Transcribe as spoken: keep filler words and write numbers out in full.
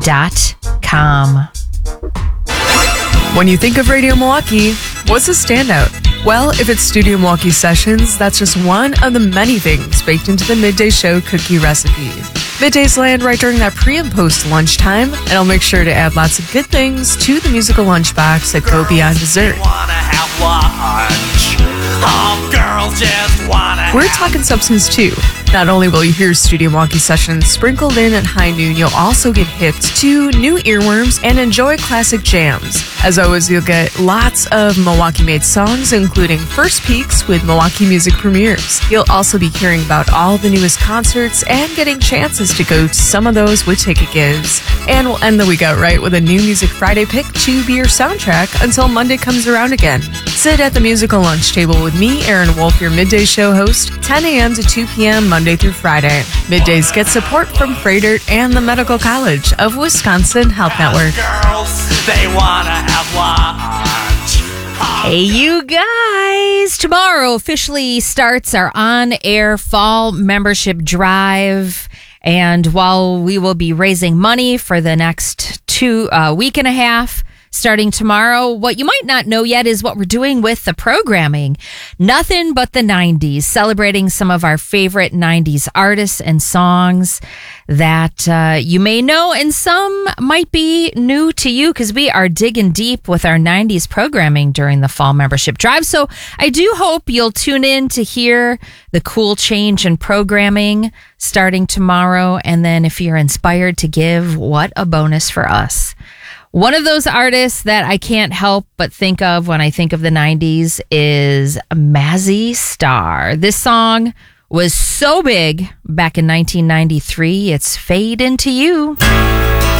dot com. When you think of Radio Milwaukee, what's a standout? Well, if it's Studio Milwaukee Sessions, that's just one of the many things baked into the Midday Show cookie recipe. Middays land right during that pre and post lunchtime, and I'll make sure to add lots of good things to the musical lunchbox that go beyond dessert. Wanna have lunch. Oh, girls just wanna We're have talking substance too. Not only will you hear Studio Milwaukee Sessions sprinkled in at high noon, you'll also get hip to new earworms and enjoy classic jams. As always, you'll get lots of Milwaukee-made songs, including First Peaks with Milwaukee Music Premieres. You'll also be hearing about all the newest concerts and getting chances to go to some of those with ticket gives. And we'll end the week out right with a new Music Friday pick to be your soundtrack until Monday comes around again. Sit at the musical lunch table with me, Aaron Wolf, your Midday Show host, ten a.m. to two p.m. Monday through Friday. Middays get support from Freighter and the Medical College of Wisconsin Health Network. girls. They wanna have lunch. Hey, you guys! Tomorrow officially starts our on-air fall membership drive. And while we will be raising money for the next two uh, week and a half, starting tomorrow, what you might not know yet is what we're doing with the programming. Nothing but the nineties, celebrating some of our favorite nineties artists and songs that uh, you may know, and some might be new to you because we are digging deep with our nineties programming during the fall membership drive. So I do hope you'll tune in to hear the cool change in programming starting tomorrow. And then if you're inspired to give, what a bonus for us. One of those artists that I can't help but think of when I think of the nineties is Mazzy Star. This song was so big back in nineteen ninety-three. It's Fade Into You.